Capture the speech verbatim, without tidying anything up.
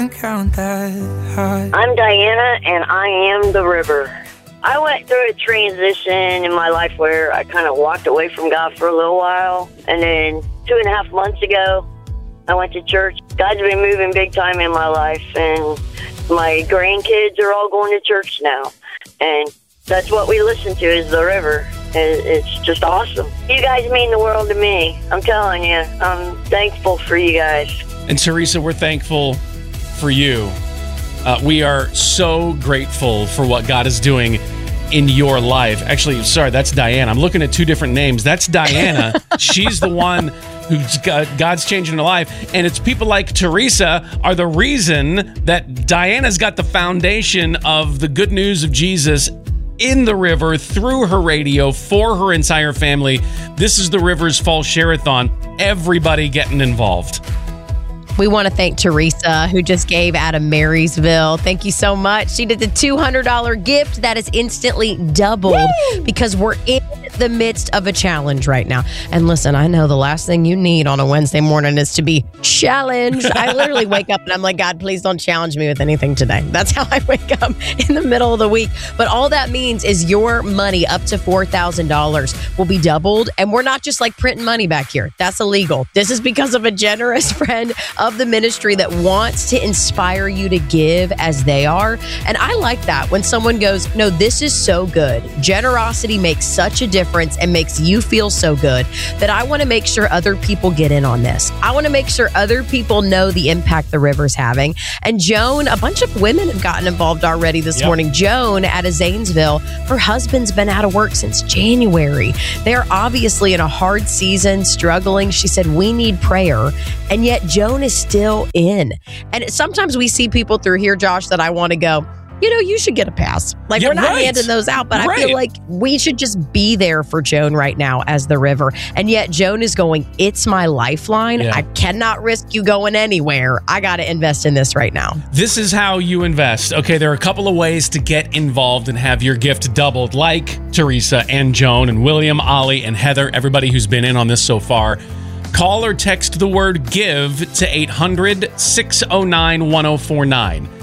can't count that high. I'm Diana, and I am the river. I went through a transition in my life where I kind of walked away from God for a little while. And then two and a half months ago, I went to church. God's been moving big time in my life. And my grandkids are all going to church now. And that's what we listen to is the river. It's just awesome. You guys mean the world to me. I'm telling you. I'm thankful for you guys. And Teresa, we're thankful for you. Uh, we are so grateful for what God is doing in your life. Actually, sorry, that's Diana. I'm looking at two different names. That's Diana. She's the one who's got, God's changing her life. And it's people like Teresa are the reason that Diana's got the foundation of the good news of Jesus in the river through her radio for her entire family. This is the River's Fall Share-a-thon. Everybody getting involved. We want to thank Teresa, who just gave out of Marysville. Thank you so much. She did the two hundred dollars gift that is instantly doubled. Woo! Because we're in the midst of a challenge right now. And listen, I know the last thing you need on a Wednesday morning is to be challenged. I literally wake up and I'm like, God, please don't challenge me with anything today. That's how I wake up in the middle of the week. But all that means is your money up to four thousand dollars will be doubled. And we're not just like printing money back here. That's illegal. This is because of a generous friend of the ministry that wants to inspire you to give as they are. And I like that when someone goes, no, this is so good. Generosity makes such a difference and makes you feel so good that I want to make sure other people get in on this. I want to make sure other people know the impact the river's having. And Joan, a bunch of women have gotten involved already this yep. morning. Joan out of Zanesville, her husband's been out of work since January. They're obviously in a hard season, struggling. She said, we need prayer. And yet Joan is still in. And sometimes we see people through here, Josh, that I want to go, you know, you should get a pass. Like, yeah, we're not right. handing those out, but right. I feel like we should just be there for Joan right now as the river. And yet Joan is going, it's my lifeline. Yeah. I cannot risk you going anywhere. I got to invest in this right now. This is how you invest. Okay, there are a couple of ways to get involved and have your gift doubled, like Teresa and Joan and William, Ollie, and Heather, everybody who's been in on this so far. Call or text the word GIVE to eight hundred, six oh nine, one oh four nine.